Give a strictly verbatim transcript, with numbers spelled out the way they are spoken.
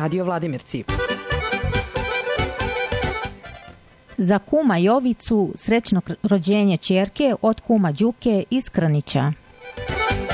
Radio Vladimirci. Za kuma Jovicu srećno rođenje ćerke od kuma Đuke iz Krnića.